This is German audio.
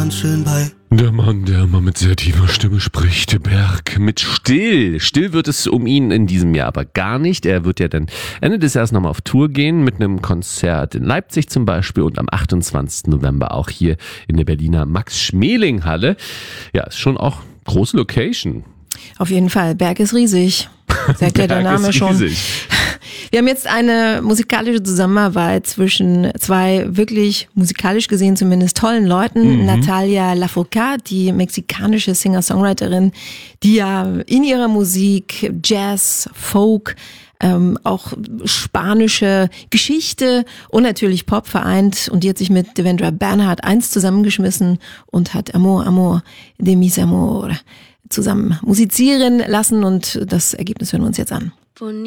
ganz schön bei. Der Mann, der immer mit sehr tiefer Stimme spricht, Berg mit Still. Still wird es um ihn in diesem Jahr aber gar nicht. Er wird ja dann Ende des Jahres nochmal auf Tour gehen mit einem Konzert in Leipzig zum Beispiel und am 28. November auch hier in der Berliner Max-Schmeling-Halle. Ja, ist schon auch große Location. Auf jeden Fall, Berg ist riesig, sagt ja der Name schon. Wir haben jetzt eine musikalische Zusammenarbeit zwischen zwei wirklich musikalisch gesehen zumindest tollen Leuten. Natalia Lafourcade, die mexikanische Singer-Songwriterin, die ja in ihrer Musik Jazz, Folk, auch spanische Geschichte und natürlich Pop vereint. Und die hat sich mit Devendra Banhart eins zusammengeschmissen und hat Amor, Amor de mis amor zusammen musizieren lassen. Und das Ergebnis hören wir uns jetzt an.